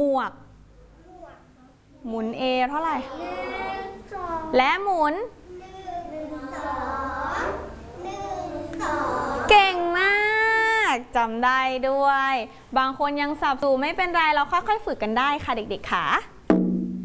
วกหมุน A เท่าไหร่และหมุนเก่งมากจำได้ด้วยบางคนยังสับสูไม่เป็นไรเราค่อยๆฝึกกันได้ค่ะเด็กๆค่ะ